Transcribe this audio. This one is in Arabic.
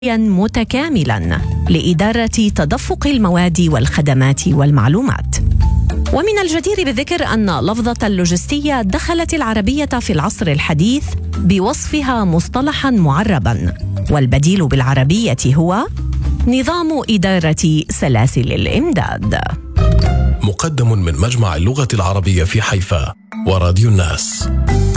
متكاملا لإدارة تدفق المواد والخدمات والمعلومات. ومن الجدير بالذكر أن لفظة اللوجستية دخلت العربية في العصر الحديث بوصفها مصطلحا معربا، والبديل بالعربية هو نظام إدارة سلاسل الإمداد. مقدم من مجمع اللغة العربية في حيفا وراديو الناس.